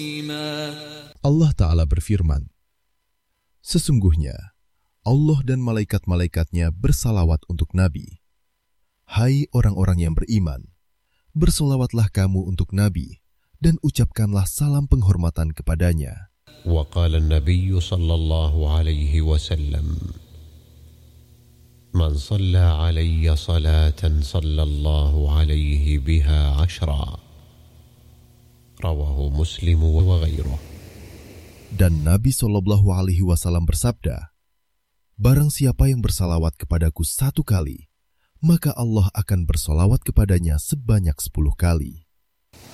Allah Ta'ala berfirman, sesungguhnya Allah dan malaikat-malaikatnya bersalawat untuk Nabi. Hai orang-orang yang beriman, bersolawatlah kamu untuk Nabi dan ucapkanlah salam penghormatan kepadanya. Wa qala an-nabiy sallallahu alaihi wasallam, man shalla alayya salatan sallallahu alaihi biha 10. Rawahu Muslim wa ghairuh. Dan Nabi SAW bersabda, barang siapa yang bersalawat kepadaku 1 kali, maka Allah akan bersolawat kepadanya sebanyak 10 kali.